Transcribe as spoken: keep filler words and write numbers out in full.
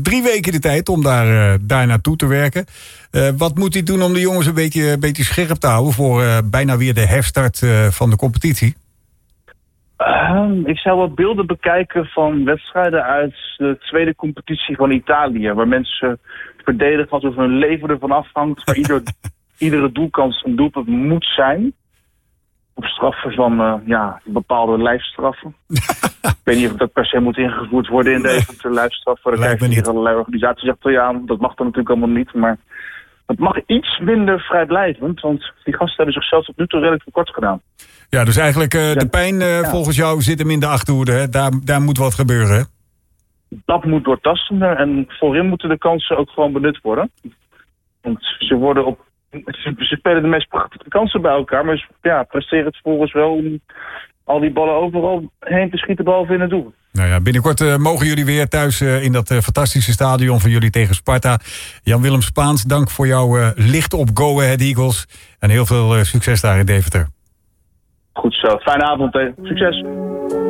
Drie weken de tijd om daar, uh, daar naartoe te werken. Uh, wat moet hij doen om de jongens een beetje, een beetje scherp te houden... voor uh, bijna weer de herstart uh, van de competitie? Uh, ik zou wat beelden bekijken van wedstrijden uit de tweede competitie van Italië. Waar mensen verdedigen alsof hun leven ervan afhangt. Waar ieder, iedere doelkans een doelpunt moet zijn. Op straffen van uh, ja, bepaalde lijfstraffen. Ik weet niet of dat per se moet ingevoerd worden in deze nee. lijfstraffen. Daar krijgen hier allerlei organisaties achter aan. Dat mag dan natuurlijk allemaal niet. Maar het mag iets minder vrijblijvend. Want die gasten hebben zichzelf tot nu toe redelijk tekort gedaan. Ja, dus eigenlijk uh, de pijn uh, ja. volgens jou zit hem in de achterhoede. Hè? Daar, daar moet wat gebeuren. Hè? Dat moet doortastender. En voorin moeten de kansen ook gewoon benut worden. Want ze worden op Ze, ze spelen de meest prachtige kansen bij elkaar, maar ze ja, presteren het vervolgens wel om al die ballen overal heen te schieten behalve in het doel. Nou ja, binnenkort uh, mogen jullie weer thuis uh, in dat uh, fantastische stadion van jullie tegen Sparta. Jan-Willem Spaans, dank voor jouw uh, licht op Go Ahead Eagles. En heel veel uh, succes daar in Deventer. Goed zo, fijne avond. Hè. Succes.